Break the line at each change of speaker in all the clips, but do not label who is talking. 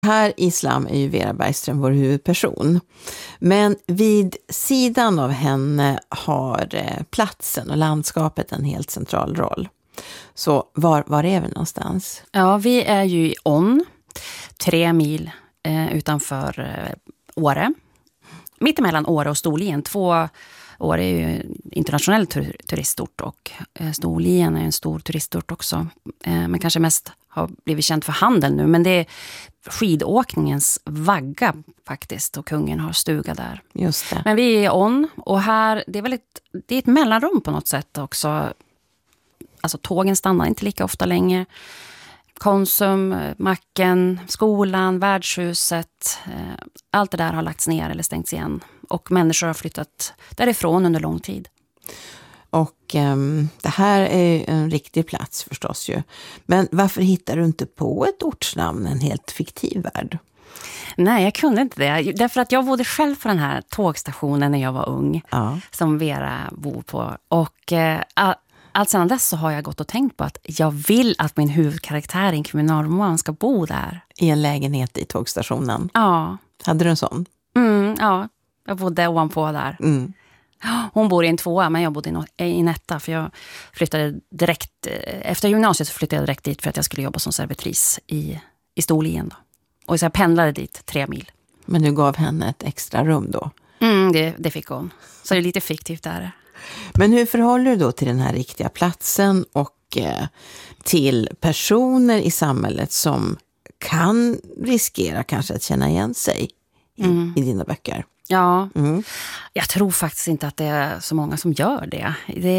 Här i Slam är ju Vera Bergström vår huvudperson. Men vid sidan av henne har platsen och landskapet en helt central roll. Så var är vi någonstans?
Ja, vi är ju i On, 3 mil utanför Åre. Mittemellan Åre och Storlien. Åre är ju internationell turistort och Storlien är en stor turistort också. Men kanske mest har blivit känt för handel nu. Men det är skidåkningens vagga faktiskt och kungen har stuga där.
Just det.
Men vi är On och här, det är ett mellanrum på något sätt också. Alltså tågen stannar inte lika ofta längre. Konsum, macken, skolan, värdshuset. Allt det där har lagts ner eller stängts igen. Och människor har flyttat därifrån under lång tid.
Och det här är en riktig plats förstås ju. Men varför hittar du inte på ett ortsnamn, en helt fiktiv värld?
Nej, jag kunde inte det. Därför att jag bodde själv på den här tågstationen när jag var ung.
Ja.
Som Vera bor på. Och allt sedan dess så har jag gått och tänkt på att jag vill att min huvudkaraktär i en kriminalroman ska bo där.
I en lägenhet i tågstationen?
Ja.
Hade du en sån?
Ja, jag bodde ovanpå där.
Mm.
Hon bor i en 2, men jag bodde i en 1. För jag flyttade direkt, efter gymnasiet så flyttade jag direkt dit för att jag skulle jobba som servitris i Storlien då. Och så jag pendlade dit 3 mil.
Men du gav henne ett extra rum då?
Det fick hon. Så det är lite fiktivt där.
Men hur förhåller du då till den här riktiga platsen och till personer i samhället som kan riskera kanske att känna igen sig i dina böcker?
Ja, jag tror faktiskt inte att det är så många som gör det.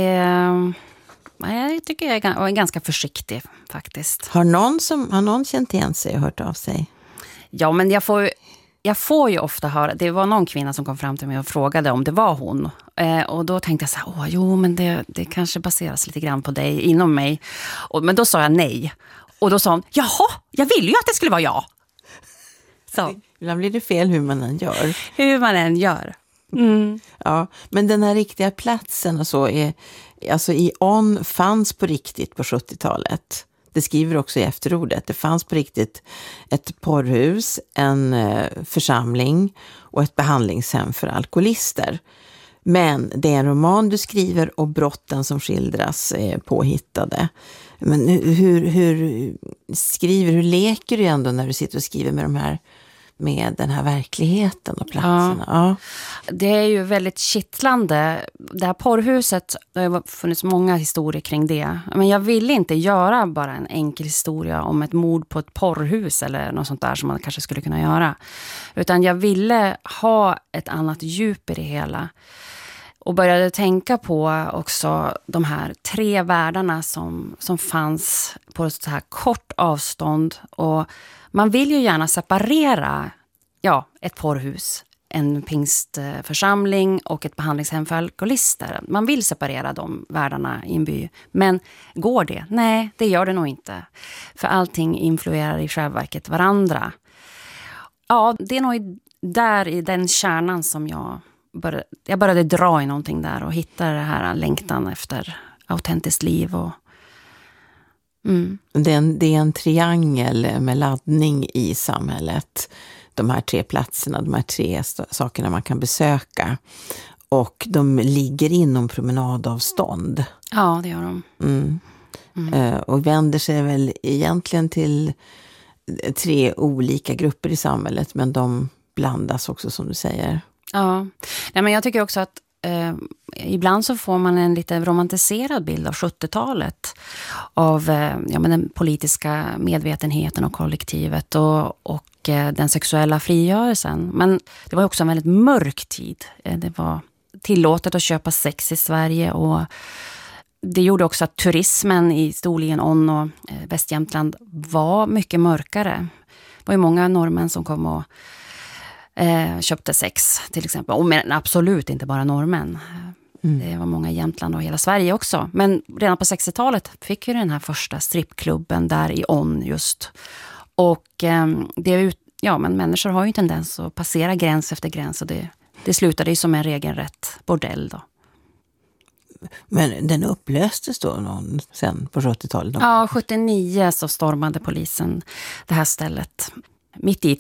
Jag tycker jag är ganska försiktig faktiskt.
Har någon känt igen sig och hört av sig?
Ja, men jag får ju ofta höra, det var någon kvinna som kom fram till mig och frågade om det var hon. Och då tänkte jag så här, men det kanske baseras lite grann på dig inom mig. Men då sa jag nej. Och då sa hon, jaha, jag ville ju att det skulle vara jag. Så.
Ibland blir det fel hur man än gör.
Hur man än gör. Mm.
Ja, men den här riktiga platsen och så alltså i On fanns på riktigt på 70-talet. Det skriver också i efterordet. Det fanns på riktigt ett porrhus, en församling och ett behandlingshem för alkoholister. Men det är en roman du skriver och brotten som skildras är påhittade. Men hur leker du ändå när du sitter och skriver med den här verkligheten och platserna? Ja.
Det är ju väldigt kittlande. Det här porrhuset, det har funnits många historier kring det. Men jag ville inte göra bara en enkel historia om ett mord på ett porrhus eller något sånt där som man kanske skulle kunna göra. Utan jag ville ha ett annat djup i det hela. Och började tänka på också de här 3 världarna som fanns på ett så här kort avstånd. Och man vill ju gärna separera ett porrhus, en pingstförsamling och ett behandlingshem för alkoholister. Man vill separera de världarna i en by. Men går det? Nej, det gör det nog inte. För allting influerar i självverket varandra. Ja, det är nog där i den kärnan som jag började dra i någonting där och hitta det här längtan efter autentiskt liv.
Det är en triangel med laddning i samhället. De här 3 platserna, de här 3 sakerna man kan besöka. Och de ligger inom promenadavstånd.
Ja, det gör de.
Och vänder sig väl egentligen till 3 olika grupper i samhället. Men de blandas också som du säger.
Ja, nej, men jag tycker också att ibland så får man en lite romantiserad bild av 70-talet av den politiska medvetenheten och kollektivet och den sexuella frigörelsen. Men det var också en väldigt mörk tid. Det var tillåtet att köpa sex i Sverige och det gjorde också att turismen i Storlien, On och Västjämtland var mycket mörkare. Det var ju många norrmän som kom och köpte sex till exempel. Men absolut inte bara norrmän. Det var många i Jämtland och hela Sverige också. Men redan på 60-talet fick ju den här första strippklubben där i On just. Och men människor har ju en tendens att passera gräns efter gräns och det slutade ju som en regelrätt bordell då.
Men den upplöstes då sen på 70-talet?
Ja, 79 så stormade polisen det här stället. Mitt i